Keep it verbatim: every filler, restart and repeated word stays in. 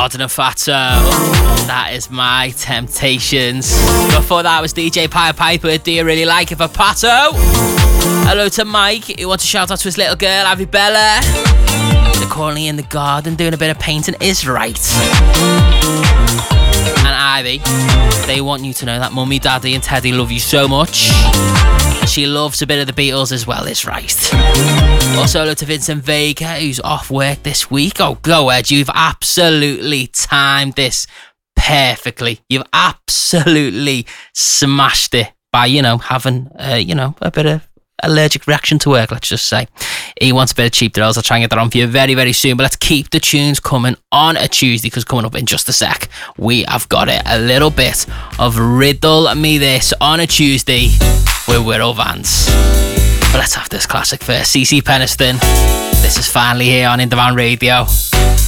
Garden and Fatso. That is My Temptations. Before that was D J Pied Piper. Do you really like it for Pato? Hello to Mike, who wants to shout out to his little girl, Avi Bella. They're currently in the garden doing a bit of painting is right. And Ivy, they want you to know that Mummy, Daddy and Teddy love you so much. She loves a bit of the Beatles as well, is right. Also, hello to Vincent Vega, who's off work this week. Oh, go Ed, you've absolutely timed this perfectly. You've absolutely smashed it by, you know, having, uh, you know, a bit of allergic reaction to work, let's just say. He wants a bit of Cheap Thrills. I'll try and get that on for you very, very soon. But let's keep the tunes coming on a Tuesday, because coming up in just a sec, we have got it. A little bit of Riddle Me This on a Tuesday with Wirral Vance. But let's have this classic first. C C Peniston. This is finally here on In Demand Radio.